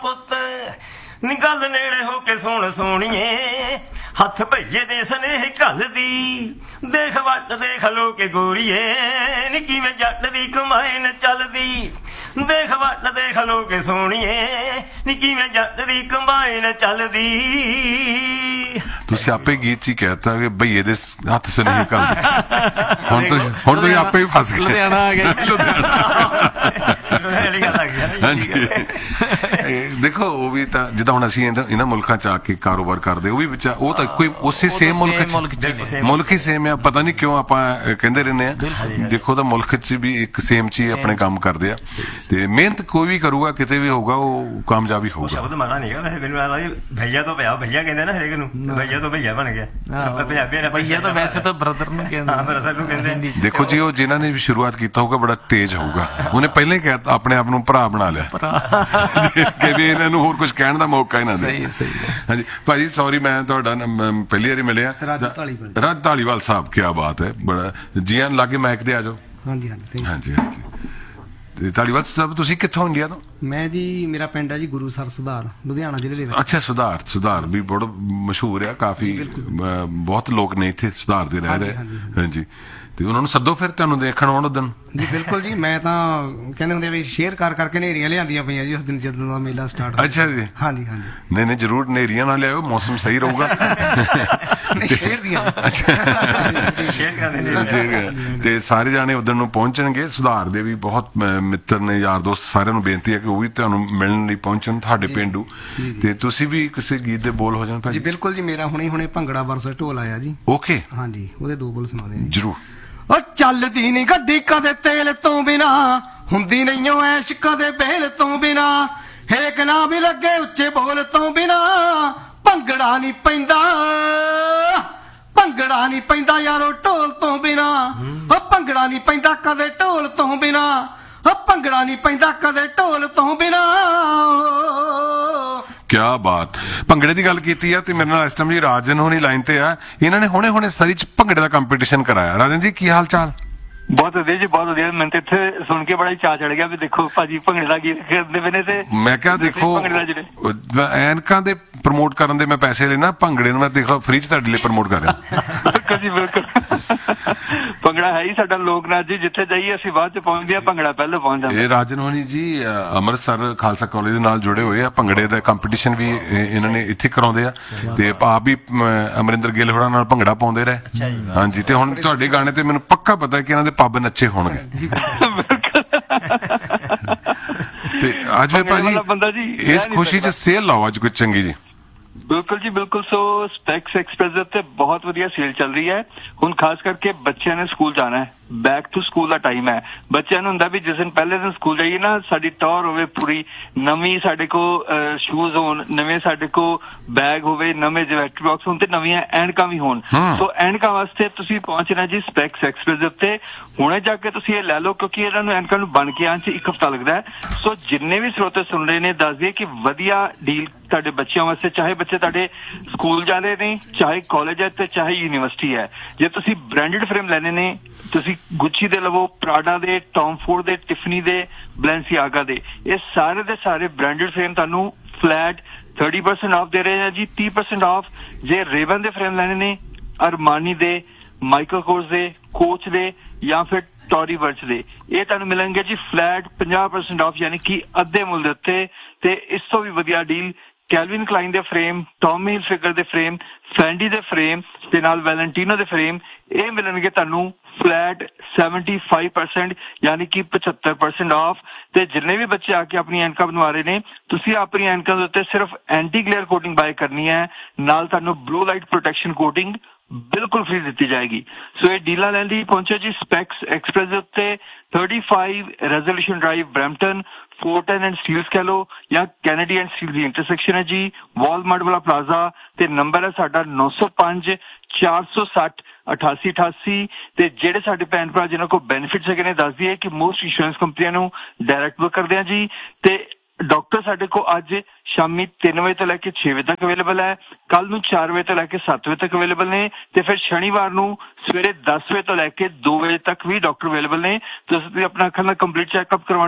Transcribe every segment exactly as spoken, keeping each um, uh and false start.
ਪੁੱਤ ਨੀ ਗੱਲ ਨੇੜੇ ਹੋ ਕੇ ਸੁਣ ਸੋਣੀਏ, ਹੱਥ ਭਈਏ ਦੇ ਸਨੇਹ ਘੱਲਦੀ, ਦੇਖ ਵੱਟ ਦੇਖ ਲੋ ਕੇ ਗੋਰੀਏ, ਨੀ ਕਿਵੇਂ ਜੱਟ ਦੀ ਕਮਾਈ ਨ ਚੱਲਦੀ, ਦੇਖ ਵੱਟ ਦੇਖ ਲੋ ਕੇ ਸੋਣੀਏ, ਨੀ ਕਿਵੇਂ ਜੱਟ ਦੀ ਕਮਾਈ ਨ ਚੱਲਦੀ। ਤੁਸੀਂ ਆਪੇ ਗੀਤ 'ਚ ਹੀ ਕਹਿਤਾ ਕਿ ਭਈਏ ਦੇ ਹੱਥ ਸਨੇਹ ਘੱਲਦੀ। ਹੁਣ ਤੁਸੀਂ ਹੁਣ ਤੁਸੀਂ ਆਪੇ ਹੀ ਫਸ ਗਏ। ਲੁਧਿਆਣਾ ਆ ਗਿਆ। ਹਾਂਜੀ ਦੇਖੋ ਉਹ ਵੀ ਤਾਂ ਜਿੱਦਾਂ ਹੁਣ ਅਸੀਂ ਇਹਨਾਂ ਮੁਲਕਾਂ 'ਚ ਆ ਕੇ ਕਾਰੋਬਾਰ ਕਰਦੇ, ਉਹ ਵੀ ਬੱਚਾ ਉਹ ਤਾਂ ਕੋਈ ਉਸੇ ਸੇਮ ਮੁਲਕ 'ਚ ਮੁਲਕ ਹੀ ਸੇਮ ਆ। ਪਤਾ ਨਹੀਂ ਕਿਉਂ ਆਪਾਂ ਕਹਿੰਦੇ ਰਹਿੰਦੇ ਆ। ਦੇਖੋ ਤਾਂ ਮੁਲਕ 'ਚ ਵੀ ਇੱਕ ਸੇਮ 'ਚ ਹੀ ਆਪਣੇ ਕੰਮ ਕਰਦੇ ਆ, ਤੇ ਮਿਹਨਤ ਕੋਈ ਵੀ ਕਰੂਗਾ ਕਿਤੇ ਵੀ ਹੋਊਗਾ ਉਹ ਕਾਮਯਾਬ ਹੀ ਹੋਊਗਾ। ਸ਼ਬਦ ਮਾੜਾ ਨਹੀਂ ਗਾ ਵੈਸੇ, ਮੈਨੂੰ ਭਈਆ ਤੋਂ ਪਿਆ, ਭਈਆ ਕਹਿੰਦੇ ਨਾ ਹਰੇਕ ਨੂੰ, ਭਈਆ ਤੋਂ ਭਈਆ ਬਣ ਗਿਆ। ਭਈਆ ਤਾਂ ਵੈਸੇ ਤਾਂ ਬ੍ਰਦਰ ਨੂੰ ਕਹਿੰਦੇ। ਹਾਂ ਬ੍ਰਦਰ ਨੂੰ ਕਹਿੰਦੇ। ਦੇਖੋ ਜੀ ਉਹ ਜਿਨ੍ਹਾਂ ਨੇ ਵੀ ਸ਼ੁਰੂਆਤ ਕੀਤਾ ਹੋਊਗਾ ਬੜਾ ਤੇਜ਼ ਹੋਊਗਾ, ਉਹਨੇ ਪਹਿਲਾਂ ਹੀ ਕਹਿ ਆਪਣੇ ਆਪ ਨੂੰ ਭਰਾ ਬਣਾ ਲਿਆ ਕਿ ਵੀ ਇਹਨਾਂ ਨੂੰ ਹੋਰ ਕੁਝ ਕਹਿਣ ਦਾ ਮੌਕਾ ਹੀ ਨਾ ਦੇ। ਹਾਂਜੀ ਭਾਜੀ ਸੌਰੀ ਮੈਂ ਤੁਹਾਡਾ ਪਹਿਲੀ ਵਾਰੀ ਮਿਲਿਆ। ਰਾਜ ਧਾਲੀਵਾਲ ਸਾਹਿਬ, ਕਿਆ ਬਾਤ ਹੈ, ਬੜਾ ਜੀ ਆਨ ਲਾਗੇ ਮਾਈਕ ਤੇ ਆ ਜਾਓ। ਹਾਂਜੀ ਹਾਂਜੀ ਹਾਂਜੀ ਹਾਂਜੀ ਤੇ ਧਾਲੀਵਾਲ ਸਾਹਿਬ ਤੁਸੀਂ ਕਿੱਥੋਂ ਇੰਡੀਆ ਤੋਂ? ਮੈਂ ਜੀ ਮੇਰਾ ਪਿੰਡ ਹੈ ਜੀ ਗੁਰੂਸਰ ਸੁਧਾਰ, ਲੁਧਿਆਣਾ ਜ਼ਿਲ੍ਹੇ ਦੇ ਵਿੱਚ। ਅੱਛਾ ਸੁਧਾਰ, ਸੁਧਾਰ ਵੀ ਬੜਾ ਮਸ਼ਹੂਰ ਆ, ਕਾਫੀ ਬਹੁਤ ਲੋਕ ਨੇ ਇੱਥੇ ਸੁਧਾਰ ਦੇ ਰਹਿ ਰਹੇ। ਹਾਂਜੀ ਤੇ ਉਹਨਾਂ ਨੂੰ ਸੱਦੋ ਫਿਰ ਤੁਹਾਨੂੰ ਦੇਖਣ ਆਉਣ ਉਸ ਦਿਨ। ਜੀ ਬਿਲਕੁਲ ਜੀ, ਮੈਂ ਤਾਂ ਕਹਿੰਦੇ ਹੁੰਦੇ ਵੀ ਸ਼ੇਅਰ ਕਰ ਕਰਕੇ ਨੇਰੀਆਂ ਲਿਆਂਦੀਆਂ ਪਈਆਂ ਜੀ ਉਸ ਦਿਨ ਜਦੋਂ ਦਾ ਮੇਲਾ ਸਟਾਰਟ ਹੋਇਆ। ਅੱਛਾ ਜੀ। ਹਾਂਜੀ ਹਾਂਜੀ ਨਹੀਂ ਨਹੀਂ ਜ਼ਰੂਰ ਨੇਰੀਆਂ ਨਾਲ ਲਿਆਓ, ਮੌਸਮ ਸਹੀ ਰਹੂਗਾ। ਤੇ ਸਾਰੇ ਜਾਣੇ ਉਧਰ ਨੂੰ ਪਹੁੰਚਣਗੇ। ਸੁਧਾਰ ਦੇ ਵੀ ਬਹੁਤ ਮਿੱਤਰ ਨੇ, ਯਾਰ ਦੋਸਤ, ਸਾਰਿਆਂ ਨੂੰ ਬੇਨਤੀ ਹੈ ਕਿ ਉਹ ਵੀ ਤੁਹਾਨੂੰ ਮਿਲਣ ਲਈ ਪਹੁੰਚਣ ਤੁਹਾਡੇ ਪਿੰਡੂ, ਤੇ ਤੁਸੀਂ ਵੀ ਕਿਸੇ ਗੀਤ ਦੇ ਬੋਲ ਹੋ ਜਾਣ ਭਾਜੀ। ਜੀ ਬਿਲਕੁਲ ਜੀ, ਮੇਰਾ ਹੁਣੇ ਹੁਣੇ ਭੰਗੜਾ ਵਰਸਸ ਢੋਲ ਆਇਆ ਜੀ। ਓਕੇ ਹਾਂਜੀ, ਉਹਦੇ ਦੋ ਬੋਲ ਸੁਣਾਉਂਦੇ ਆ ਜਰੂਰ। ਉਹ ਚੱਲਦੀ ਨੀ ਗੱਡੀ ਕਦੇ ਤੇਲ ਤੋਂ ਬਿਨਾ, ਹੁੰਦੀ ਨਹੀਂ ਓ ਐਸ਼ ਕਦੇ ਬੇਲ ਤੋਂ ਬਿਨਾ, ਹੇਕ ਨਾ ਵੀ ਲੱਗੇ ਉੱਚੇ ਬੋਲ ਤੋਂ ਬਿਨਾ, ਭੰਗੜਾ ਨਹੀਂ ਪੈਂਦਾ, ਭੰਗੜਾ ਨਹੀਂ ਪੈਂਦਾ ਯਾਰੋ ਢੋਲ ਤੋਂ ਬਿਨਾ, ਉਹ ਭੰਗੜਾ ਨਹੀਂ ਪੈਂਦਾ ਕਦੇ ਢੋਲ ਤੋਂ ਬਿਨਾ, ਉਹ ਭੰਗੜਾ ਨਹੀਂ ਪੈਂਦਾ ਕਦੇ ਢੋਲ ਤੋਂ ਬਿਨਾ। ਕਿਆ ਬਾਤ, ਭੰਗੜੇ ਦੀ ਗੱਲ ਕੀਤੀ ਆ ਤੇ ਮੇਰੇ ਨਾਲ ਇਸ ਟਾਈਮ ਜੀ ਰਾਜਨ ਹੋਣੀ ਲਾਈਨ ਤੇ ਆ। ਇਹਨਾਂ ਨੇ ਹੁਣੇ ਹੁਣੇ ਸਰੀ ਚ ਭੰਗੜੇ ਦਾ ਕੰਪੀਟੀਸ਼ਨ ਕਰਾਇਆ। ਰਾਜਨ ਜੀ ਕੀ ਹਾਲ ਚਾਲ? ਬਹੁਤ ਵਧੀਆ ਜੀ, ਬਹੁਤ ਵਧੀਆ। ਮੈਨੂੰ ਤੇ ਇੱਥੇ ਸੁਣ ਕੇ ਬੜਾ ਹੀ ਚਾਅ ਚੜ ਗਿਆ ਵੀ ਦੇਖੋ ਭਾਜੀ ਭੰਗੜੇ ਦਾ ਗੀਤ ਕਰਦੇ ਪਏ ਨੇ। ਤੇ ਮੈਂ ਕਿਹਾ ਦੇਖੋ ਐਨਕਾਂ ਦੇ ਪ੍ਰਮੋਟ ਕਰਨ ਦੇ ਮੈਂ ਪੈਸੇ ਲੈਣਾ, ਭੰਗੜੇ ਨੂੰ ਮੈਂ ਦੇਖੋ ਫ੍ਰੀ ਚ ਤੁਹਾਡੇ ਲਈ ਪ੍ਰਮੋਟ ਕਰ ਰਿਹਾ। ਬਿਲਕੁਲ ਜੀ ਬਿਲਕੁਲ, ਭੰਗੜਾ ਹੈ ਹੀ ਸਾਡਾ ਲੋਕ ਨਾਚ ਜੀ, ਜਿੱਥੇ ਜਾਈਏ ਅਸੀਂ ਬਾਅਦ ਚ ਪਹੁੰਚਦੇ ਹਾਂ, ਭੰਗੜਾ ਪਹਿਲਾਂ ਪਹੁੰਚ ਜਾਂਦਾ। ਇਹ ਰਾਜਨ ਹੋਣੀ ਜੀ ਅੰਮ੍ਰਿਤਸਰ ਖਾਲਸਾ ਕਾਲਜ ਦੇ ਨਾਲ ਜੁੜੇ ਹੋਏ ਆ, ਭੰਗੜੇ ਦਾ ਕੰਪੀਟੀਸ਼ਨ ਵੀ ਇਹਨਾਂ ਨੇ ਇੱਥੇ ਕਰਾਉਂਦੇ ਆ, ਤੇ ਆਪ ਵੀ ਅਮਰਿੰਦਰ ਗਿੱਲ ਹੋਰਾਂ ਨਾਲ ਭੰਗੜਾ ਪਾਉਂਦੇ ਰਹੇ। ਹਾਂਜੀ ਤੇ ਹੁਣ ਤੁਹਾਡੇ ਗਾਣੇ ਤੇ ਮੈਨੂੰ ਪੱਕਾ ਪਤਾ ਕਿ ਇਹਨਾਂ ਦੇ ਪੱਬ ਨੱਚੇ ਹੋਣਗੇ। ਤੇ ਅੱਜ ਵੀ ਭਾਜੀ ਇਸ ਖੁਸ਼ੀ ਚ ਸੇਲ ਲਾਓ ਅੱਜ ਕੋਈ ਚੰਗੀ ਜੀ। ਬਿਲਕੁਲ ਜੀ ਬਿਲਕੁਲ। ਸੋ ਸਪੈਕਸ ਐਕਸਪ੍ਰੈਸ ਦੇ ਉੱਤੇ ਬਹੁਤ ਵਧੀਆ ਸੇਲ ਚੱਲ ਰਹੀ ਹੈ ਹੁਣ, ਖਾਸ ਕਰਕੇ ਬੱਚਿਆਂ ਨੇ ਸਕੂਲ ਜਾਣਾ ਹੈ, back to school the time ਹੈ। ਬੱਚਿਆਂ ਨੂੰ ਹੁੰਦਾ ਵੀ ਜਿਸ ਦਿਨ ਪਹਿਲੇ ਦਿਨ ਸਕੂਲ ਜਾਈਏ ਨਾ ਸਾਡੀ ਟੌਰ ਹੋਵੇ ਪੂਰੀ, ਨਵੀਂ ਸਾਡੇ ਕੋਲ ਸ਼ੂਜ਼ ਹੋਣ, ਨਵੇਂ ਸਾਡੇ ਕੋਲ ਬੈਗ ਹੋਵੇ, ਨਵੇਂ ਜਵੈਟਰੀ ਬਾਕਸ ਹੋਣ, ਤੇ ਨਵੀਆਂ ਐਨਕਾਂ ਵੀ ਹੋਣ। ਸੋ ਐਨਕਾਂ ਵਾਸਤੇ ਤੁਸੀਂ ਪਹੁੰਚਣਾ ਜੀ ਸਪੈਕਸ ਐਕਸਪ੍ਰੈਸ ਦੇ ਉੱਤੇ। ਹੁਣੇ ਜਾ ਕੇ ਤੁਸੀਂ ਇਹ ਲੈ ਲਓ, ਕਿਉਂਕਿ ਇਹਨਾਂ ਨੂੰ ਐਨਕਾਂ ਨੂੰ ਬਣ ਕੇ ਆਉਣ ਚ ਇੱਕ ਹਫ਼ਤਾ ਲੱਗਦਾ ਹੈ। ਸੋ ਜਿੰਨੇ ਵੀ ਸਰੋਤੇ ਸੁਣ ਰਹੇ ਨੇ ਦੱਸ ਦਈਏ ਕਿ ਵਧੀਆ ਡੀਲ ਤੁਹਾਡੇ ਬੱਚਿਆਂ ਵਾਸਤੇ, ਚਾਹੇ ਬੱਚੇ ਤੁਹਾਡੇ ਸਕੂਲ ਜਾ ਰਹੇ ਨੇ, ਚਾਹੇ ਕਾਲਜ ਹੈ ਤੇ ਚਾਹੇ ਯੂਨੀਵਰਸਿਟੀ ਹੈ। ਜੇ ਤੁਸੀਂ ਬ੍ਰਾਂਡਡ ਫਰੇਮ ਲੈਣੇ ਨੇ ਤੁਸੀਂ ਗੁੱਚੀ ਦੇ ਲਵੋ, ਪ੍ਰਾਡਾ ਦੇ, ਟੌਮ ਫੋਰਡ ਦੇ, ਟਿਫਨੀ ਦੇ, ਬਲੈਂਸੀਆਗਾ ਦੇ, ਇਹ ਸਾਰੇ ਦੇ ਸਾਰੇ ਬ੍ਰਾਂਡਡ ਫਰੇਮ ਤੁਹਾਨੂੰ ਫਲੈਟ ਥਰਟੀ ਪਰਸੈਂਟ ਆਫ ਦੇ ਰਹੇ ਆ ਜੀ, ਤੀਹ ਪਰਸੈਂਟ ਆਫ। ਜੇ ਰੇਵਨ ਦੇ ਫਰੇਮ ਲੈਣੇ ਨੇ, ਅਰਮਾਨੀ ਦੇ, ਮਾਈਕਲ ਕੋਰਸ ਦੇ, ਕੋਚ ਦੇ ਜਾਂ ਫਿਰ ਟੌਰੀ ਵਰਚ ਦੇ, ਇਹ ਤੁਹਾਨੂੰ ਮਿਲਣਗੇ ਜੀ ਫਲੈਟ ਪੰਜਾਹ ਪਰਸੈਂਟ ਆਫ, ਯਾਨੀ ਕਿ ਅੱਧੇ ਮੁੱਲ ਦੇ ਉੱਤੇ। ਤੇ ਇਸ ਤੋਂ ਵੀ ਵਧੀਆ ਡੀਲ ਕੈਲਵਿਨ ਕਲਾਈਨ ਦੇ ਫਰੇਮ, ਟੌਮੀ ਹਿਲਫਿਗਰ ਦੇ ਫਰੇਮ, ਫੈਂਡੀ ਦੇ ਫਰੇਮ ਤੇ ਨਾਲ ਵੈਲੈਂਟੀਨੋ ਦੇ ਫਰੇਮ, ਇਹ ਮਿਲਣਗੇ ਤੁਹਾਨੂੰ ਫਲੈਟ ਸੈਵਨਟੀ ਫਾਈਵ ਪਰਸੈਂਟ ਯਾਨੀ ਕਿ ਪਚੱਤਰ ਪਰਸੈਂਟ ਆਫ। ਤੇ ਜਿੰਨੇ ਵੀ ਬੱਚੇ ਆ ਕੇ ਆਪਣੀ ਐਨਕਾਂ ਬਣਵਾ ਰਹੇ ਨੇ, ਤੁਸੀਂ ਆਪਣੀ ਐਨਕਾਂ ਦੇ ਉੱਤੇ ਸਿਰਫ ਐਂਟੀ ਗਲੇਅਰ ਕੋਟਿੰਗ ਬਾਏ ਕਰਨੀ ਹੈ, ਨਾਲ ਤੁਹਾਨੂੰ ਬਲੂ ਲਾਈਟ ਪ੍ਰੋਟੈਕਸ਼ਨ ਕੋਟਿੰਗ ਬਿਲਕੁਲ ਫ੍ਰੀ ਦਿੱਤੀ ਜਾਏਗੀ। ਸੋ ਇਹ ਡੀਲਾਂ ਲੈਣ ਲਈ ਪਹੁੰਚੋ ਜੀ ਸਪੈਕਸ ਐਕਸਪ੍ਰੈਸ ਦੇ ਉੱਤੇ, thirty five resolution drive Brampton, ਫੋਰਟਨ and Steeles ਕਹਿ ਲਓ ਜਾਂ Kennedy and steel the intersection ਹੈ ਜੀ, ਵਾਲਮਾਰਟ ਵਾਲਾ ਪਲਾਜ਼ਾ। ਤੇ ਨੰਬਰ ਹੈ ਸਾਡਾ ਨੌ ਸੌ ਪੰਜ ਚਾਰ ਸੌ ਸੱਠ ਅਠਾਸੀ ਅਠਾਸੀ। ਤੇ ਜਿਹੜੇ ਸਾਡੇ ਭੈਣ ਭਰਾ ਜਿਹਨਾਂ ਕੋਲ ਬੈਨੀਫਿਟਸ ਹੈਗੇ ਨੇ ਦੱਸ ਦਈਏ ਕਿ ਮੋਸਟ ਇੰਸ਼ੋਰੈਂਸ ਕੰਪਨੀਆਂ ਨੂੰ ਡਾਇਰੈਕਟ ਬੁੱਕ ਕਰਦੇ ਆ ਜੀ। ਤੇ ਡਾਕਟਰ ਸਾਡੇ ਕੋਲ ਅੱਜ ਸ਼ਾਮੀ ਤਿੰਨ ਵਜੇ ਤੋਂ ਲੈ ਕੇ ਛੇ ਵਜੇ ਤੱਕ ਅਵੇਲੇਬਲ ਹੈ, ਕੱਲ ਨੂੰ ਚਾਰ ਵਜੇ ਤੋਂ ਲੈ ਕੇ ਸੱਤ ਵਜੇ ਤੱਕ ਅਵੇਲੇਬਲ ਨੇ, ਤੇ ਫਿਰ ਸ਼ਨੀਵਾਰ ਨੂੰ ਸਵੇਰੇ ਦਸ ਵਜੇ ਤੋਂ ਲੈ ਕੇ ਦੋ ਵਜੇ ਤੱਕ ਵੀ ਡਾਕਟਰ ਅਵੇਲੇਬਲ ਨੇ। ਤੁਸੀਂ ਆਪਣਾ ਅੱਖਾਂ ਦਾ ਕੰਪਲੀਟ ਚੈੱਕਅਪ ਕਰਵਾਉਣਾ ਹੈ,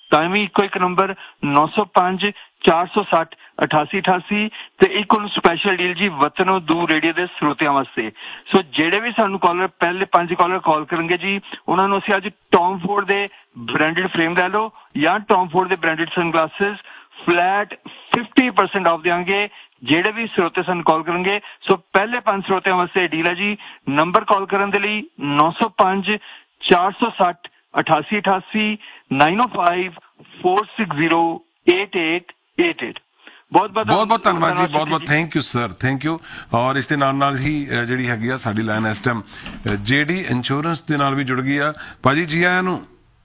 ਤਾਂ ਵੀ ਇੱਕੋ ਇੱਕ ਨੰਬਰ ਨੌ ਸੌ ਪੰਜ ਚਾਰ ਸੌ ਸੱਠ ਅਠਾਸੀ ਅਠਾਸੀ ਤੇ ਇੱਕ ਹੁਣ ਸਪੈਸ਼ਲ ਡੀਲ ਜੀ ਵਤਨੋਂ ਦੂਰ ਰੇਡੀਓ ਦੇ ਸਰੋਤਿਆਂ ਵਾਸਤੇ। ਸੋ ਜਿਹੜੇ ਵੀ ਸਾਨੂੰ ਕਾਲਰ ਪਹਿਲੇ ਪੰਜ ਕਾਲਰ ਕਾਲ ਕਰਨਗੇ ਜੀ ਉਹਨਾਂ ਨੂੰ ਅਸੀਂ ਅੱਜ ਟੌਮ ਫੋਰਡ ਦੇ ਬ੍ਰਾਂਡਡ ਫਰੇਮ ਲੈ ਲਓ ਜਾਂ ਟੌਮ ਫੋਰਡ ਦੇ branded ਸਨਗਲਾਸਿਸ flat fifty percent off ਦਿਆਂਗੇ ਜਿਹੜੇ ਵੀ ਸਰੋਤੇ ਸਾਨੂੰ ਕਾਲ ਕਰਨਗੇ। ਸੋ ਪਹਿਲੇ ਪੰਜ ਸਰੋਤਿਆਂ ਵਾਸਤੇ ਡੀਲ ਹੈ ਜੀ। ਨੰਬਰ ਕਾਲ ਕਰਨ ਦੇ ਲਈ ਨੌ ਸੌ ਪੰਜ ਚਾਰ ਸੌ ਸੱਠ ਅਠਾਸੀ ਅਠਾਸੀ ਨਾਈਨ ਓ five four six zero eight eight eight eight. ਬਹੁਤ ਬਹੁਤ ਬਹੁਤ ਬਹੁਤ ਧੰਨਵਾਦ ਜੀ, ਬਹੁਤ ਬਹੁਤ thank you sir, thank you. ਔਰ ਇਸ ਦੇ ਨਾਲ ਨਾਲ ਹੀ ਜਿਹੜੀ ਹੈਗੀ ਆ ਸਾਡੀ ਲਾਈਨ ਇਸ ਟਾਈਮ ਜੇਡੀ ਇੰਸ਼ੋਰੈਂਸ ਦੇ ਨਾਲ ਵੀ ਜੁੜ ਗਈ ਆ। ਭਾਜੀ ਜੀ ਆਇਆਂ ਨੂੰ।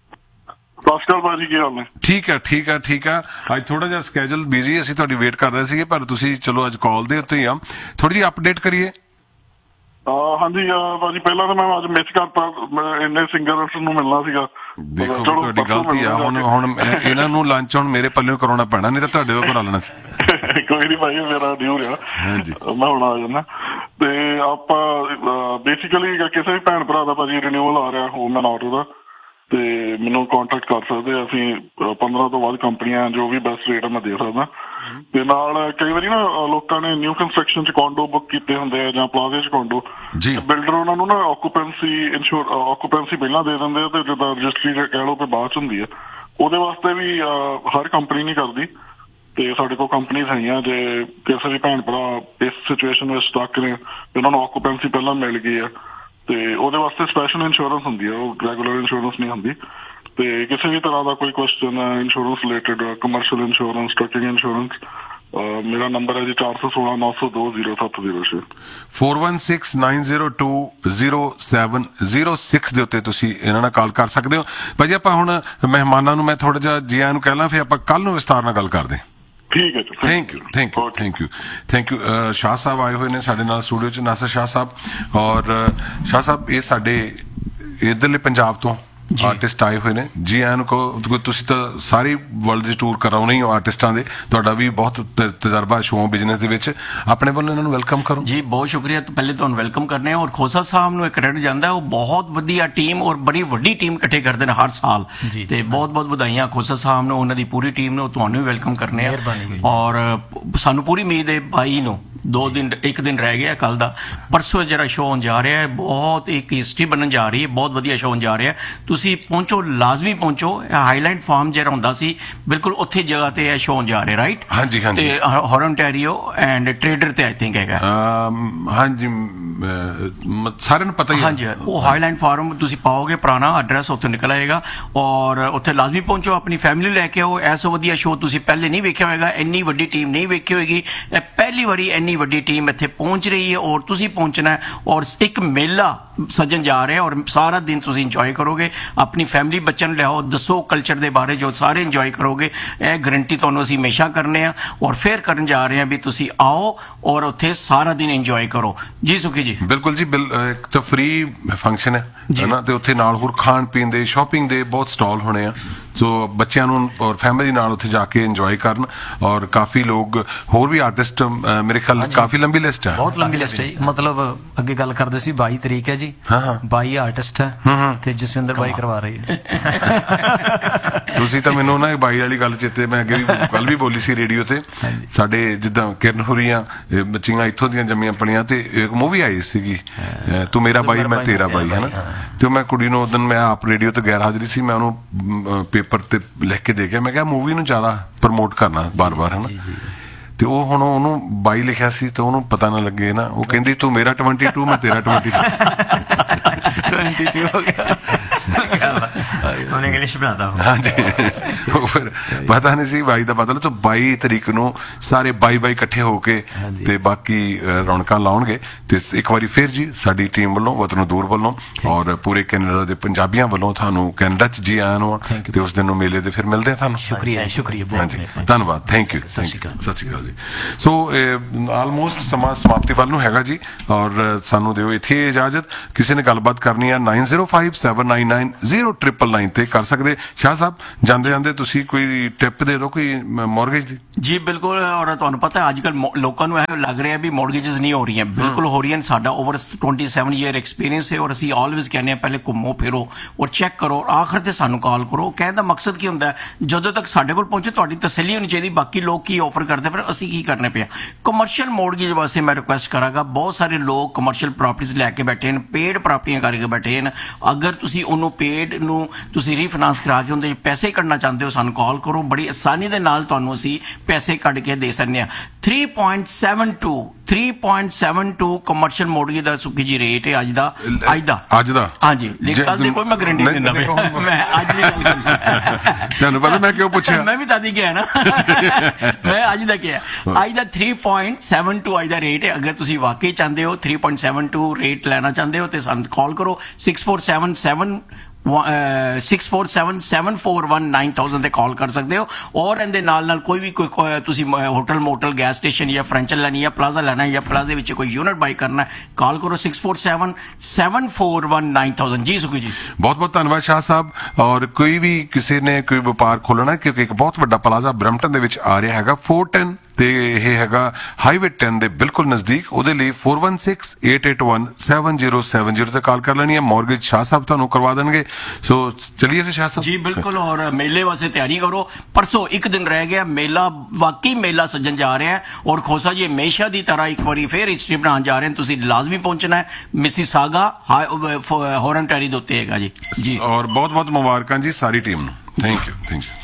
ਸਤਿ ਸ਼੍ਰੀ ਅਕਾਲ ਭਾਜੀ, ਕੀ ਹਾਲ ਨੇ? ਠੀਕ ਆ ਠੀਕ ਆ ਠੀਕ ਆ। ਅੱਜ ਥੋੜਾ ਜਿਹਾ ਸਕੈਜੂਲ ਬਿਜ਼ੀ, ਅਸੀਂ ਤੁਹਾਡੀ ਵੇਟ ਕਰ ਰਹੇ ਸੀਗੇ ਪਰ ਤੁਸੀਂ ਚਲੋ ਅੱਜ ਕਾਲ ਦੇ ਉੱਤੇ ਹੀ ਆ। ਥੋੜੀ ਜਿਹੀ ਅਪਡੇਟ ਕਰੀਏ। ਹਾਂਜੀ ਭਾਜੀ, ਪਹਿਲਾਂ ਤਾਂ ਮੈਂ ਅੱਜ ਮਿਸ ਕਰਤਾ, ਇੰਨੇ ਸਿੰਗਰਸ ਨੂੰ ਮਿਲਣਾ ਸੀਗਾ। ਦੇਖੋ ਤੁਹਾਡੀ ਗਲਤੀ ਆ। ਹੁਣ ਹੁਣ ਇਹਨਾਂ ਨੂੰ ਲੰਚ ਹੁਣ ਮੇਰੇ ਪੱਲੇ ਕਰਾਉਣਾ ਪੈਣਾ, ਨਹੀਂ ਤਾਂ ਤੁਹਾਡੇ ਤੋਂ ਕਰਾ ਲੈਣਾ ਸੀ। ਕੋਈ ਨਹੀਂ ਭਾਈ, ਮੇਰਾ ਡਿਊ ਰਿਹਾ, ਮੈਂ ਹੁਣ ਆ ਜਾਣਾ। ਤੇ ਆਪਾਂ ਬੇਸਿਕਲੀ ਕਿਸੇ ਵੀ ਭੈਣ ਭਰਾ ਦਾ ਭਾਜੀ ਰਿਨਿਊਅਲ ਆ ਰਿਹਾ ਹੋਮ ਆਟੋ ਦਾ, ਤੇ ਮੈਨੂੰ ਕੰਟੈਕਟ ਕਰ ਸਕਦੇ ਆ। ਅਸੀਂ ਪੰਦਰਾਂ ਤੋਂ ਬਾਅਦ ਕੰਪਨੀਆਂ ਜੋ ਵੀ ਬੈਸਟ ਰੇਟ ਆ ਮੈਂ ਦੇ ਸਕਦਾ। ਤੇ ਨਾਲ ਕਈ ਵਾਰੀ ਨਾ ਲੋਕਾਂ ਨੇ ਨਿਊ ਕੰਸਟਰਕਸ਼ਨ ਚ ਕੋਂਡੋ ਬੁੱਕ ਕੀਤੇ ਹੁੰਦੇ ਆ ਜਾਂ ਪਲਾਜ਼ੇ ਚ ਕੋਂਡੋ, ਬਿਲਡਰ ਉਹਨਾਂ ਨੂੰ ਨਾ ਆਕੂਪੈਂਸੀ ਇੰਸ਼ੋਰ ਆਕੂਪੈਂਸੀ ਪਹਿਲਾਂ ਦੇ ਦਿੰਦੇ ਆ ਤੇ ਜਿੱਦਾਂ ਰਜਿਸਟਰੀ ਕਹਿ ਲਓ ਕਿ ਬਾਅਦ ਚ ਹੁੰਦੀ ਆ। ਉਹਦੇ ਵਾਸਤੇ ਵੀ ਹਰ ਕੰਪਨੀ ਨਹੀਂ ਕਰਦੀ, ਤੇ ਸਾਡੇ ਕੋਲ ਕੰਪਨੀਆਂ ਹੈਗੀਆਂ ਜੇ ਕਿਸੇ ਵੀ ਭੈਣ ਭਰਾ ਇਸ ਸਿਚੁਏਸ਼ਨ ਵਿੱਚ ਸਟਕ ਨੇ ਉਹਨਾਂ ਨੂੰ ਆਕੂਪੈਂਸੀ ਪਹਿਲਾਂ ਮਿਲ ਗਈ ਆ ਤੇ ਉਹਦੇ ਵਾਸਤੇ ਸਪੈਸ਼ਲ ਇੰਸ਼ੋਰੈਂਸ ਹੁੰਦੀ ਆ, ਉਹ ਰੈਗੂਲਰ ਇੰਸ਼ੋਰੈਂਸ ਨਹੀਂ ਹੁੰਦੀ। ਤੇ ਕਿਸੇ ਵੀ ਤਰ੍ਹਾਂ ਦਾ ਕੋਈ question insurance related, commercial insurance, trucking insurance, ਮੇਰਾ ਨੰਬਰ ਹੈ ਜੀ ਚਾਰ ਸੌ ਸੋਲਾਂ ਨੌ ਸੌ ਦੋ ਜ਼ੀਰੋ ਸੱਤ ਜ਼ੀਰੋ ਛੇ four one six nine zero two zero seven zero six ਦੇ ਉੱਤੇ ਤੁਸੀਂ ਇਹਨਾਂ ਨਾਲ ਕਾਲ ਕਰ ਸਕਦੇ ਹੋ। ਭਾਜੀ ਆਪਾਂ ਹੁਣ ਮਹਿਮਾਨਾਂ ਨੂੰ ਮੈਂ ਥੋੜਾ ਜਿਹਾ ਜੀ ਆਇਆਂ ਨੂੰ ਕਹਿ ਲਾਂ, ਫਿਰ ਆਪਾਂ ਕੱਲ ਨੂੰ ਵਿਸਤਾਰ ਨਾਲ ਗੱਲ ਕਰਦੇ। ਠੀਕ ਹੈ ਜੀ, thank you thank you thank you thank you. ਸ਼ਾਹ ਸਾਹਿਬ ਆਏ ਹੋਏ ਨੇ ਸਾਡੇ ਨਾਲ ਸਟੂਡੀਓ ਚ, ਨਾਸਰ ਸ਼ਾਹ ਸਾਹਿਬ। ਔਰ ਸ਼ਾਹ ਸਾਹਿਬ ਇਹ ਸਾਡੇ ਇਧਰਲੇ ਪੰਜਾਬ ਤੋਂ ਆਰਟਿਸਟ ਆਏ ਹੋਏ ਨੇ। ਜੀ ਆਇਆਂ ਨੂੰ ਕਹੋ, ਤੁਸੀਂ ਤਾਂ ਸਾਰੀ ਵਰਲਡ ਦੀ ਟੂਰ ਕਰਾਉਣੇ ਹੀ ਹੋ ਆਰਟਿਸਟਾਂ ਦੇ, ਤੁਹਾਡਾ ਵੀ ਬਹੁਤ ਤਜਰਬਾ ਸ਼ੋਅ ਬਿਜ਼ਨਸ ਦੇ ਵਿੱਚ। ਆਪਣੇ ਵੱਲੋਂ ਇਹਨਾਂ ਨੂੰ ਵੈਲਕਮ ਕਰੋ ਜੀ। ਬਹੁਤ ਸ਼ੁਕਰੀਆ। ਪਹਿਲੇ ਤੁਹਾਨੂੰ ਵੈਲਕਮ ਕਰਨੇ ਆ। ਔਰ ਖੋਸਾ ਸਾਹਿਬ ਨੂੰ ਇੱਕ ਕ੍ਰੈਡਿਟ ਜਾਂਦਾ, ਉਹ ਬਹੁਤ ਵਧੀਆ ਟੀਮ ਔਰ ਬੜੀ ਵੱਡੀ ਟੀਮ ਇਕੱਠੇ ਕਰਦੇ ਨੇ ਹਰ ਸਾਲ, ਤੇ ਬਹੁਤ ਬਹੁਤ ਵਧਾਈਆਂ ਖੋਸਾ ਸਾਹਿਬ ਨੂੰ, ਉਹਨਾਂ ਦੀ ਪੂਰੀ ਟੀਮ ਨੂੰ। ਤੁਹਾਨੂੰ ਵੀ ਵੈਲਕਮ ਕਰਨੇ ਆ। ਔਰ ਸਾਨੂੰ ਪੂਰੀ ਉਮੀਦ ਹੈ ਬਾਈ ਨੂੰ ਦੋ ਦਿਨ ਇੱਕ ਦਿਨ ਰਹਿ ਗਿਆ ਕੱਲ ਦਾ, ਪਰਸੋਂ ਜਿਹੜਾ ਸ਼ੋਅ ਹੋਣ ਜਾ ਰਿਹਾ ਹੈ, ਬਹੁਤ ਇੱਕ ਹਿਸਟਰੀ ਬਣਨ ਜਾ ਰਹੀ ਹੈ, ਬਹੁਤ ਵਧੀਆ ਸ਼ੋਅ ਹੋਣ ਜਾ ਰਿਹਾ। ਤੁਸੀਂ ਪਹੁੰਚੋ, ਲਾਜ਼ਮੀ ਪਹੁੰਚੋ। ਹਾਈਲਾਈਟ ਫਾਰਮ ਜਿਹੜਾ ਹੁੰਦਾ ਸੀ ਬਿਲਕੁਲ ਉੱਥੇ ਜਗ੍ਹਾ ਤੇ ਇਹ ਸ਼ੋਅ ਹੋਣ ਜਾ ਰਿਹਾ, ਰਾਈਟ? ਹਾਂਜੀ ਹਾਂਜੀ। ਤੇ ਹੋਰਨਟੈਰੀਓ ਐਂਡ ਟ੍ਰੇਡਰ ਤੇ ਆਈ ਥਿੰਕ ਹੈਗਾ। ਹਾਂਜੀ ਸਾਰਿਆਂ ਨੂੰ ਪਤਾ ਹੀ ਹੈ। ਹਾਂਜੀ, ਉਹ ਹਾਈਲਾਈਟ ਫਾਰਮ ਤੁਸੀਂ ਪਾਓਗੇ, ਪੁਰਾਣਾ ਐਡਰੈਸ ਉੱਥੇ ਨਿਕਲ ਆਏਗਾ। ਔਰ ਉੱਥੇ ਲਾਜ਼ਮੀ ਪਹੁੰਚੋ, ਆਪਣੀ ਫੈਮਿਲੀ ਲੈ ਕੇ ਆਓ। ਐਸਾ ਵਧੀਆ ਸ਼ੋਅ ਤੁਸੀਂ ਪਹਿਲੇ ਨਹੀਂ ਵੇਖਿਆ ਹੋਏਗਾ, ਇੰਨੀ ਵੱਡੀ ਟੀਮ ਨਹੀਂ ਵੇਖੀ ਹੋਏਗੀ। ਇਹ ਪਹਿਲੀ ਵਾਰੀ ਇੰਨੀ ਵੱਡੀ ਟੀਮ ਇੱਥੇ ਪਹੁੰਚ ਰਹੀ ਹੈ ਔਰ ਤੁਸੀਂ ਪਹੁੰਚਣਾ ਹੈ। ਔਰ ਇੱਕ ਮੇਲਾ ਸੱਜਣ ਜਾ ਰਿਹਾ ਔਰ ਸਾਰਾ ਦਿਨ ਤੁਸੀਂ ਇੰਜੋਏ ਕਰੋਗੇ। ਆਪਣੀ ਫੈਮਿਲੀ ਬੱਚਿਆਂ ਨੂੰ ਲਿਆਓ, ਦੱਸੋ ਕਲਚਰ ਦੇ ਬਾਰੇ, ਜੋ ਸਾਰੇ ਇੰਜੋਏ ਕਰੋਗੇ। ਇਹ ਗਰੰਟੀ ਤੁਹਾਨੂੰ ਅਸੀਂ ਹਮੇਸ਼ਾ ਕਰਨੇ ਆ ਔਰ ਫੇਰ ਕਰਨ ਜਾ ਰਹੇ ਹਾਂ ਵੀ ਤੁਸੀਂ ਆਓ ਔਰ ਉੱਥੇ ਸਾਰਾ ਦਿਨ ਇੰਜੋਏ ਕਰੋ। ਜੀ ਸੁਖੀ ਜੀ। ਬਿਲਕੁਲ ਜੀ, ਇੱਕ ਤਾਂ ਫ੍ਰੀ ਫੰਕਸ਼ਨ ਹੈ ਨਾ, ਤੇ ਉੱਥੇ ਨਾਲ ਹੋਰ ਖਾਣ ਪੀਣ ਦੇ, ਸ਼ਾਪਿੰਗ ਦੇ ਬਹੁਤ ਸਟਾਲ ਹੋਣੇ ਆ। ਸੋ ਬੱਚਿਆਂ ਨੂੰ ਔਰ ਫੈਮਿਲੀ ਨਾਲ ਉੱਥੇ ਜਾ ਕੇ ਇੰਜੋਏ ਕਰਨ। ਔਰ ਕਾਫੀ ਲੋਕ ਹੋਰ ਵੀ ਆਰਟਿਸਟ, ਮੇਰੇ ਖਿਆਲ ਕਾਫੀ ਲੰਬੀ ਲਿਸਟ ਹੈ, ਬਹੁਤ ਲੰਬੀ ਲਿਸਟ ਹੈ। ਮਤਲਬ ਅੱਗੇ ਗੱਲ ਕਰਦੇ ਸੀ ਬਾਈ ਤਰੀਕ ਹੈ ਜੀ, ਬਾਈ ਆਰਟਿਸਟ ਹੈ ਤੇ ਜਸਵਿੰਦਰ ਬਾਈ ਕਰਵਾ ਰਹੀ ਹੈ। ਤੁਸੀਂ ਤਾਂ ਮੈਨੂੰ ਨਾ ਬਾਈ ਵਾਲੀ ਗੱਲ ਚੇਤੇ, ਮੈਂ ਅੱਗੇ ਵੀ ਕੱਲ ਵੀ ਬੋਲੀ ਸੀ ਰੇਡੀਓ ਤੇ, ਸਾਡੇ ਜਿੱਦਾਂ ਕਿਰਨ ਹੁਰੀਆਂ ਬੱਚੀਆਂ ਇੱਥੋਂ ਦੀਆਂ ਜੰਮੀਆਂ ਪਲੀਆਂ, ਤੇ ਇੱਕ ਮੂਵੀ ਆਈ ਸੀਗੀ ਤੂੰ ਮੇਰਾ ਬਾਈ ਮੈਂ ਤੇਰਾ ਬਾਈ, ਹੈ ਨਾ। ਤੇ ਮੈਂ ਕੁੜੀ ਨੂੰ ਉਸ ਦਿਨ ਮੈਂ ਆਪ ਰੇਡੀਓ ਤੇ ਗੈਰ ਹਾਜ਼ਰੀ ਸੀ, ਮੈਂ ਉਹਨੂੰ ਪੇਪਰ ਤੇ ਲਿਖ ਕੇ ਦੇ ਗਿਆ, ਮੈਂ ਕਿਹਾ ਮੂਵੀ ਨੂੰ ਜ਼ਿਆਦਾ ਪ੍ਰਮੋਟ ਕਰਨਾ ਬਾਰ ਬਾਰ, ਹੈ ਨਾ। ਤੇ ਉਹ ਹੁਣ ਉਹਨੂੰ ਬਾਈ ਲਿਖਿਆ ਸੀ ਤੇ ਉਹਨੂੰ ਪਤਾ ਨਾ ਲੱਗੇ ਨਾ, ਉਹ ਕਹਿੰਦੀ ਤੂੰ ਮੇਰਾ ਟਵੰਟੀ ਟੂ ਮੈਂ ਤੇਰਾ ਟਵੰਟੀ ਟੂ ਹੋ ਗਿਆ। ਉਹਨੇ ਇੰਗਲਿਸ਼ ਬਣਾਤਾ। ਹਾਂਜੀ, ਉਹ ਫਿਰ ਪਤਾ ਨਹੀਂ ਸੀ ਬਾਈ ਦਾ ਬਦਲ। ਤਾਂ ਬਾਈ ਤਰੀਕ ਨੂੰ ਸਾਰੇ ਬਾਈ ਬਾਈ ਇਕੱਠੇ ਹੋ ਕੇ ਤੇ ਬਾਕੀ ਰੌਣਕਾਂ ਲਾਉਣਗੇ। ਤੇ ਇੱਕ ਵਾਰੀ ਫਿਰ ਜੀ ਸਾਡੀ ਟੀਮ ਵੱਲੋਂ, ਵਤਨੋਂ ਦੂਰ ਵੱਲੋਂ ਔਰ ਪੂਰੇ ਕੈਨੇਡਾ ਦੇ ਪੰਜਾਬੀਆਂ ਵੱਲੋਂ ਤੁਹਾਨੂੰ ਕੈਨੇਡਾ ਚ ਜੀ ਆਇਆਂ ਨੂੰ। ਤੇ ਉਸ ਦਿਨ ਨੂੰ ਮੇਲੇ ਤੇ ਫਿਰ ਮਿਲਦੇ ਆ ਤੁਹਾਨੂੰ। ਸ਼ੁਕਰੀਆ ਸ਼ੁਕਰੀਆ ਬਹੁਤ, ਧੰਨਵਾਦ, ਥੈਂਕ ਯੂ। ਸਤਿ ਸ਼੍ਰੀ ਅਕਾਲ ਜੀ। ਸੋ ਆਲਮੋਸਟ ਸਮਾਂ ਸਮਾਪਤੀ ਵੱਲ ਨੂੰ ਹੈਗਾ ਜੀ, ਔਰ ਸਾਨੂੰ ਦਿਓ ਇੱਥੇ ਇਜਾਜ਼ਤ। ਕਿਸੇ ਨੇ ਗੱਲਬਾਤ ਕਰਨੀ ਆ nine zero five seven nine nine zero triple line ਤੇ ਕਰ ਸਕਦੇ। ਸ਼ਾਹ ਸਾਹਿਬ ਜਾਂਦੇ ਜਾਂਦੇ ਤੁਸੀਂ ਕੋਈ ਟਿਪ ਦੇ ਦਿਓ ਕੋਈ ਮੌਰਗੇਜ ਦੀ। ਜੀ ਬਿਲਕੁਲ, ਔਰ ਤੁਹਾਨੂੰ ਪਤਾ ਅੱਜ ਕੱਲ ਲੋਕਾਂ ਨੂੰ ਇਹ ਲੱਗ ਰਿਹਾ ਵੀ ਮੌਰਗੇजेस ਨਹੀਂ ਹੋ ਰਹੀਆਂ, ਬਿਲਕੁਲ ਹੋ ਰਹੀਆਂ। ਸਾਡਾ ਓਵਰ ਸੱਤਾਈ ਈਅਰ ਐਕਸਪੀਰੀਅੰਸ ਹੈ ਔਰ ਅਸੀਂ ਆਲਵੇਜ਼ ਕਹਿੰਦੇ ਹਾਂ ਪਹਿਲੇ ਘੁੰਮੋ ਫਿਰੋ ਔਰ ਚੈੱਕ ਕਰੋ, ਆਖਰ ਤੇ ਸਾਨੂੰ ਕਾਲ ਕਰੋ। ਕਹਿਣ ਦਾ ਮਕਸਦ ਕੀ ਹੁੰਦਾ, ਜਦੋਂ ਤੱਕ ਸਾਡੇ ਕੋਲ ਪਹੁੰਚੇ ਤੁਹਾਡੀ ਤਸੱਲੀ ਹੋਣੀ ਚਾਹੀਦੀ ਬਾਕੀ ਲੋਕ ਕੀ ਆਫਰ ਕਰਦੇ ਪਰ ਅਸੀਂ ਕੀ ਕਰਨੇ ਪਿਆ। ਕਮਰਸ਼ੀਅਲ ਮੌਰਗੇਜ ਵਾਸਤੇ ਮੈਂ ਰਿਕੁਐਸਟ ਕਰਾਂਗਾ, ਬਹੁਤ ਸਾਰੇ ਲੋਕ ਕਮਰਸ਼ੀਅਲ ਪ੍ਰਾਪਰਟੀਜ਼ ਲੈ ਕੇ ਬੈਠੇ ਹਨ, ਪੇਡ ਪ੍ਰਾਪਰਟੀਆਂ ਕਰਕੇ ਬੈਠੇ ਹਨ। ਅਗਰ ਤੁਸੀਂ ਉਹਨੂੰ ਪੇਡ ਨੂੰ ਤੁਸੀਂ ਰੀਫਾਈਨਾਂਸ ਕਰਾ ਕੇ ਉਹਦੇ ਪੈਸੇ ਕੱਢਣਾ ਚਾਹੁੰਦੇ ਹੋ ਸਾਨੂੰ ਕਾਲ ਕਰੋ, ਬੜੀ ਆਸਾਨੀ ਦੇ ਨਾਲ ਤੁਹਾਨੂੰ ਅਸੀਂ ਪੈਸੇ ਕੱਢ ਕੇ ਦੇ ਸਕਦੇ ਹਾਂ। Three point seven two three point seven to commercial mortgage ਦਾ ਸੁੱਕੀ ਜੀ ਰੇਟ ਹੈ ਅੱਜ ਦਾ ਅੱਜ ਦਾ ਅੱਜ ਦਾ ਹਾਂਜੀ। ਕੱਲ ਦੀ ਕੋਈ ਮੈਂ ਗਰੰਟੀ ਨਹੀਂ ਦਿੰਦਾ, ਮੈਂ ਅੱਜ ਦੀ ਗੱਲ ਤੁਹਾਨੂੰ ਪਤਾ ਮੈਂ ਕਿਉਂ ਪੁੱਛਿਆ, ਮੈਂ ਵੀ ਤਾਂ ਦੀ ਗਿਆ ਨਾ ਮੈਂ ਅੱਜ ਦਾ ਕਿਹਾ। ਅੱਜ ਦਾ ਥ੍ਰੀ ਪੁਆਇੰਟ ਸੈਵਨ ਟੂ ਅੱਜ ਦਾ ਰੇਟ ਹੈ। ਅਗਰ ਤੁਸੀਂ ਵਾਕਈ ਚਾਹੁੰਦੇ ਹੋ three point seven to rate ਲੈਣਾ ਚਾਹੁੰਦੇ ਹੋ ਤੇ ਸਾਨੂੰ ਕਾਲ ਕਰੋ six four seven seven six four seven seven four one nine thousand ਤੇ ਕਾਲ ਕਰ ਸਕਦੇ ਹੋ। ਔਰ ਇਹਦੇ ਨਾਲ ਨਾਲ ਕੋਈ ਵੀ ਕੋਈ ਤੁਸੀਂ ਹੋਟਲ ਮੋਟਲ ਗੈਸ ਸਟੇਸ਼ਨ ਜਾਂ ਫਰੈਂਚਲ ਲੈਣੀ ਜਾਂ ਪਲਾਜ਼ਾ ਲੈਣਾ ਜਾਂ ਪਲਾਜ਼ੇ ਵਿੱਚ ਕੋਈ ਯੂਨਿਟ ਬਾਈ ਕਰਨਾ ਕਾਲ ਕਰੋ six four seven seven four one nine thousand. ਜੀ ਸੁਖੀ ਜੀ ਬਹੁਤ ਬਹੁਤ ਧੰਨਵਾਦ ਸ਼ਾਹ ਸਾਹਿਬ। ਔਰ ਕੋਈ ਵੀ ਕਿਸੇ ਨੇ ਕੋਈ ਵਪਾਰ ਖੋਲਣਾ ਕਿਉਂਕਿ ਇੱਕ ਬਹੁਤ ਵੱਡਾ ਪਲਾਜ਼ਾ ਬਰੈਂਪਟਨ ਦੇ ਵਿੱਚ ਆ ਰਿਹਾ ਹੈਗਾ ਫੋਰ ਟੈਨ ਤੇ ਇਹ ਹੈਗਾ ਹਾਈਵੇ ਟੈਨ ਦੇ ਬਿਲਕੁਲ ਨਜ਼ਦੀਕ। ਉਹਦੇ ਲਈ four one six eight eight one seven zero seven zero ਤੇ ਕਾਲ ਕਰ ਲੈਣੀ ਹੈ। ਮੌਰਗੇਜ ਸ਼ਾਹ ਸਾਹਿਬ ਤੁਹਾਨੂੰ ਕਰਵਾ ਦੇਣਗੇ। ਸੋ ਚਲਿਏ ਫਿਰ ਸ਼ਾਹ ਸਾਹਿਬ। ਜੀ ਬਿਲਕੁਲ, ਔਰ ਮੇਲੇ ਵਾਸਤੇ ਤਿਆਰੀ ਕਰੋ। ਪਰਸੋਂ ਇੱਕ ਦਿਨ ਰਹਿ ਗਿਆ, ਮੇਲਾ ਵਾਕਈ ਮੇਲਾ ਸੱਜਣ ਜਾ ਰਿਹਾ ਹੈ ਔਰ ਖੋਸਾ ਜੀ ਹਮੇਸ਼ਾ ਦੀ ਤਰ੍ਹਾਂ ਇੱਕ ਵਾਰੀ ਫੇਰ ਹਿਸਟਰੀ ਬਣਾਉਣ ਜਾ ਰਹੇ ਹਨ। ਤੁਸੀਂ ਲਾਜ਼ਮੀ ਪਹੁੰਚਣਾ ਹੈ। ਮਿਸੀਸਾਗਾ ਹੋਰਨ ਟੈਰੀ ਦੇ ਉੱਤੇ ਹੈਗਾ ਜੀ। ਜੀ ਔਰ ਬਹੁਤ ਬਹੁਤ ਮੁਬਾਰਕਾਂ ਜੀ ਸਾਰੀ ਟੀਮ ਨੂੰ। Thank you thank you.